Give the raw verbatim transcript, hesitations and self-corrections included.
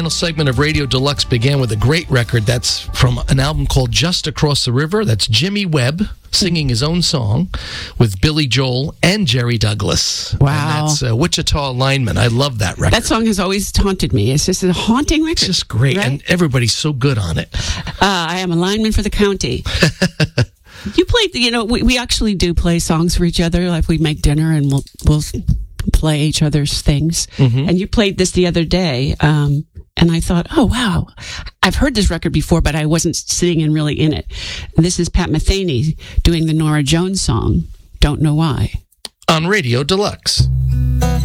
final segment of Radio Deluxe began with a great record that's from an album called Just Across the River. That's Jimmy Webb singing his own song with Billy Joel and Jerry Douglas. Wow. And that's uh, Wichita Lineman. I love that record. That song has always haunted me. It's just a haunting record. It's just great. Right? And everybody's so good on it. Uh, I am a lineman for the county. You play, you know, we, we actually do play songs for each other. Like we make dinner and we'll, we'll play each other's things. Mm-hmm. And you played this the other day. Um, and I thought, oh, wow, I've heard this record before, but I wasn't sitting and really in it. And this is Pat Metheny doing the Norah Jones song, Don't Know Why. On Radio Deluxe.